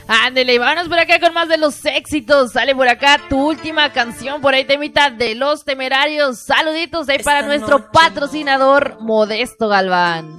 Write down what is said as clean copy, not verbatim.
Ándele, vámonos por acá con más de los éxitos. Sale por acá tu última canción, por ahí temita de Los Temerarios. Saluditos ahí para nuestro patrocinador Modesto Galván.